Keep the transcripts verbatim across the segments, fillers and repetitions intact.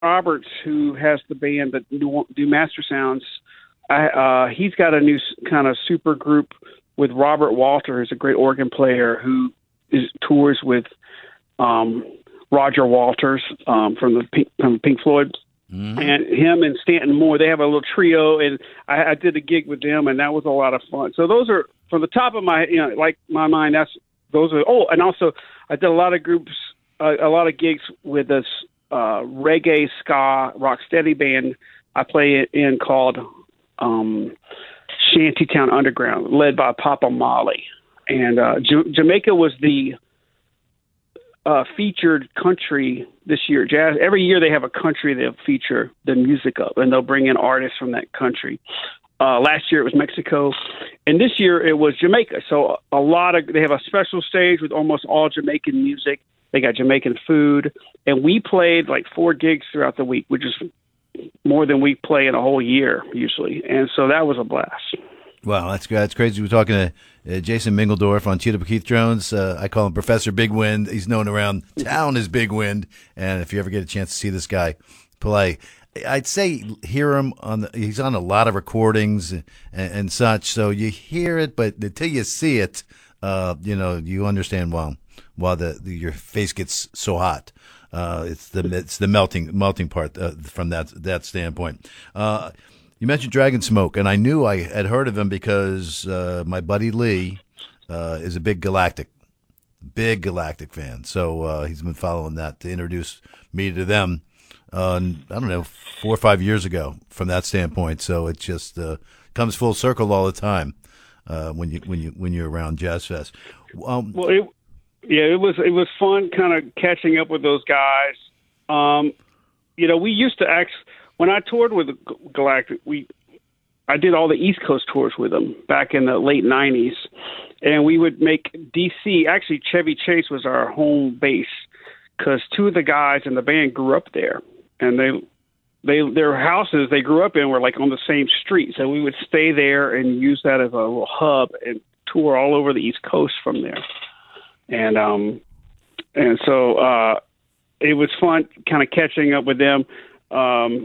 Roberts, who has the band that do, do Master Sounds, I, uh, he's got a new kind of super group with Robert Walter, who's a great organ player who is tours with um, Roger Walters um, from the Pink, from Pink Floyd. Mm-hmm. And him and Stanton Moore, they have a little trio, and I, I did a gig with them, and that was a lot of fun. So those are, from the top of my, you know, like my mind, that's those are. Oh, and also I did a lot of groups, uh, a lot of gigs with this uh, reggae ska rocksteady band I play in called um, Shantytown Underground, led by Papa Molly, and uh, J- Jamaica was the Uh, featured country this year. Jazz, every year they have a country they'll feature the music of, and they'll bring in artists from that country. Uh, last year it was Mexico, and this year it was Jamaica. So a lot of, they have a special stage with almost all Jamaican music. They got Jamaican food, and we played like four gigs throughout the week, which is more than we play in a whole year usually. And so that was a blast. Wow, that's that's crazy. We're talking to uh, Jason Mingledorff on Cheetah Keith Jones. Uh, I call him Professor Big Wind. He's known around town as Big Wind. And if you ever get a chance to see this guy play, I'd say hear him on. The, he's on a lot of recordings and, and such. So you hear it, but until you see it, uh, you know, you understand why why the, the your face gets so hot. Uh, it's the it's the melting melting part uh, from that that standpoint. Uh, You mentioned Dragon Smoke, and I knew I had heard of him because uh, my buddy Lee uh, is a big Galactic, big Galactic fan. So uh, he's been following that to introduce me to them. Uh, I don't know, four or five years ago from that standpoint. So it just uh, comes full circle all the time uh, when you when you when you're around Jazz Fest. Um, well, it, yeah, it was it was fun, kind of catching up with those guys. Um, you know, we used to act. When I toured with Galactic, we I did all the East Coast tours with them back in the late nineties, and we would make D C. Actually, Chevy Chase was our home base because two of the guys in the band grew up there, and they they their houses they grew up in were like on the same street, so we would stay there and use that as a little hub and tour all over the East Coast from there, and um and so uh, it was fun, kind of catching up with them. Um,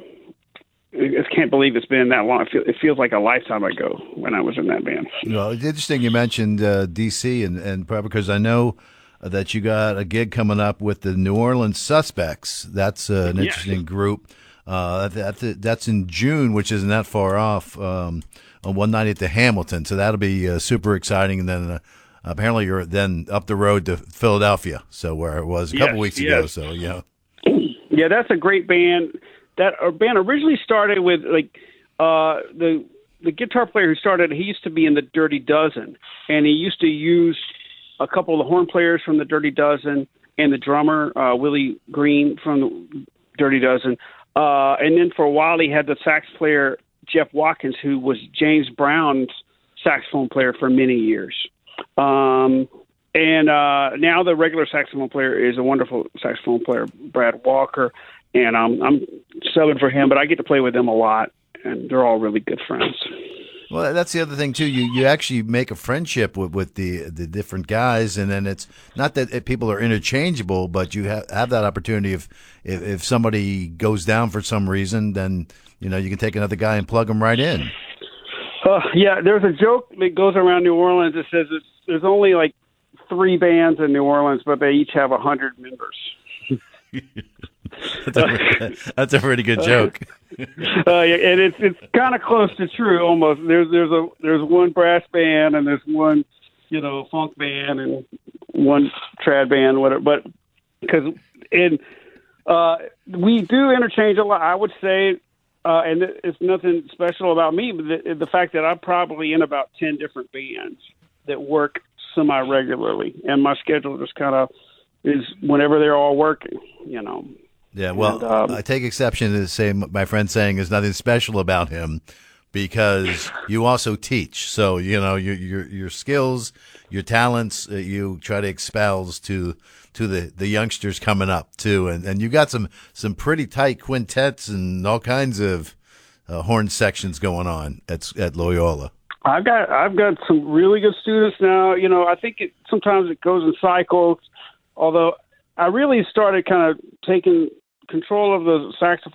I just can't believe it's been that long. It, feel, it feels like a lifetime ago when I was in that band. Well, it's interesting you mentioned uh, D C, and, and probably because I know that you got a gig coming up with the New Orleans Suspects. That's uh, an interesting yes. group. Uh, that, that's in June, which isn't that far off, um, on one night at the Hamilton. So that'll be uh, super exciting. And then uh, apparently you're then up the road to Philadelphia, so where it was a couple yes, weeks yes. ago. So, yeah. Yeah, that's a great band. That our band originally started with like uh, the the guitar player who started. He used to be in the Dirty Dozen, and he used to use a couple of the horn players from the Dirty Dozen and the drummer uh, Willie Green from the Dirty Dozen. Uh, and then for a while, he had the sax player Jeff Watkins, who was James Brown's saxophone player for many years. Um, and uh, now the regular saxophone player is a wonderful saxophone player, Brad Walker. And um, I'm subbing for him, but I get to play with them a lot, and they're all really good friends. Well, that's the other thing too. You you actually make a friendship with, with the the different guys, and then it's not that people are interchangeable, but you have, have that opportunity. If, if if somebody goes down for some reason, then you know you can take another guy and plug them right in. Uh, yeah, there's a joke that goes around New Orleans that says it's, there's only like three bands in New Orleans, but they each have a hundred members. that's, a, that's a pretty good joke. uh, yeah, and it's it's kind of close to true almost. There's there's a there's one brass band and there's one you know funk band and one trad band, whatever. But because in uh, we do interchange a lot, I would say, uh, and it's nothing special about me, but the, the fact that I'm probably in about ten different bands that work semi regularly, and my schedule just kind of is whenever they're all working, you know. Yeah, well, and, um, I take exception to the same. My friend saying there's nothing special about him because you also teach. So you know your your your skills, your talents, uh, you try to espouse to to the, the youngsters coming up too, and and you got some some pretty tight quintets and all kinds of uh, horn sections going on at at Loyola. I've got I've got some really good students now. You know, I think it sometimes it goes in cycles. Although I really started kind of taking control of the saxophone